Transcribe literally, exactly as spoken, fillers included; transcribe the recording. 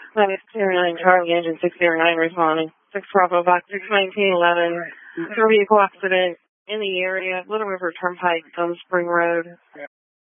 That is two nine Charlie, engine six zero nine responding. six Bravo, box six nineteen eleven. Motor vehicle accident in the area, Little River Turnpike, Gum Spring Road.